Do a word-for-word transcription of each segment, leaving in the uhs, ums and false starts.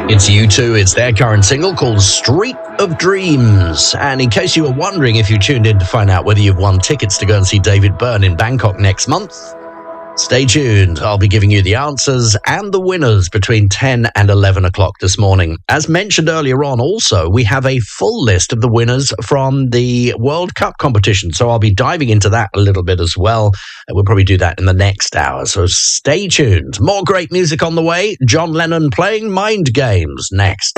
It's U two, it's their current single called Street of Dreams. And in case you were wondering if you tuned in to find out whether you've won tickets to go and see David Byrne in Bangkok next month, stay tuned. I'll be giving you the answers and the winners between ten and eleven o'clock this morning. As mentioned earlier on, also, we have a full list of the winners from the World Cup competition. So I'll be diving into that a little bit as well. And we'll probably do that in the next hour. So stay tuned. More great music on the way. John Lennon playing Mind Games next.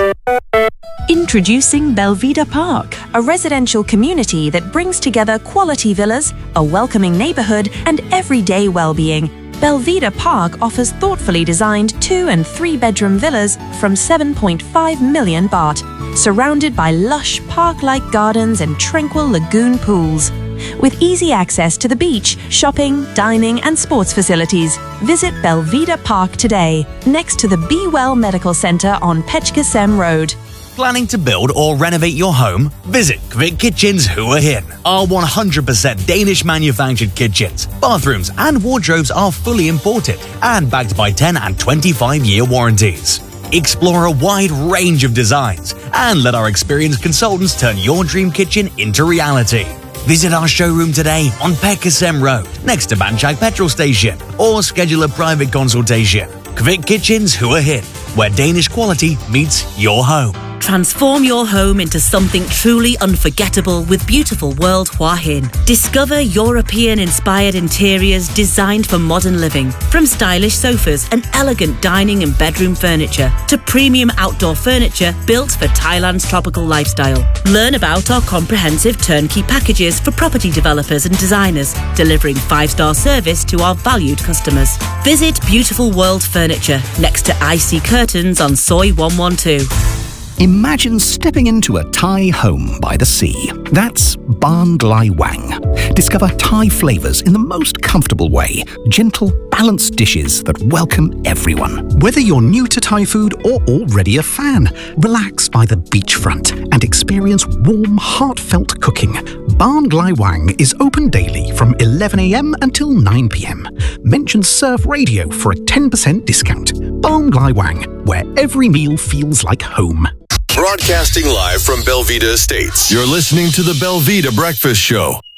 Introducing Belvedere Park, a residential community that brings together quality villas, a welcoming neighborhood, and everyday well-being. Belvedere Park offers thoughtfully designed two and three bedroom villas from seven point five million baht, surrounded by lush park-like gardens and tranquil lagoon pools. With easy access to the beach, shopping, dining and sports facilities, visit Belvedere Park today, next to the Be Well Medical Center on Pechkasem Road. Planning to build or renovate your home? Visit Kvik Kitchens Hua Hin. Our one hundred percent Danish manufactured kitchens, bathrooms and wardrobes are fully imported and backed by ten and twenty-five year warranties. Explore a wide range of designs and let our experienced consultants turn your dream kitchen into reality. Visit our showroom today on Pechkasem Road, next to Banchak Petrol Station, or schedule a private consultation. Kvik Kitchens Hua Hin, where Danish quality meets your home. Transform your home into something truly unforgettable with Beautiful World Hua Hin. Discover European-inspired interiors designed for modern living, from stylish sofas and elegant dining and bedroom furniture to premium outdoor furniture built for Thailand's tropical lifestyle. Learn about our comprehensive turnkey packages for property developers and designers, delivering five-star service to our valued customers. Visit Beautiful World Furniture next to I C Curtains on Soi one one two. Imagine stepping into a Thai home by the sea. That's Ban Glai Wang. Discover Thai flavors in the most comfortable way. Gentle, balanced dishes that welcome everyone. Whether you're new to Thai food or already a fan, relax by the beachfront and experience warm, heartfelt cooking. Ban Glai Wang is open daily from eleven a m until nine p m. Mention Surf Radio for a ten percent discount. Ban Glai Wang, where every meal feels like home. Broadcasting live from Belvedere Estates. You're listening to the Belvedere Breakfast Show.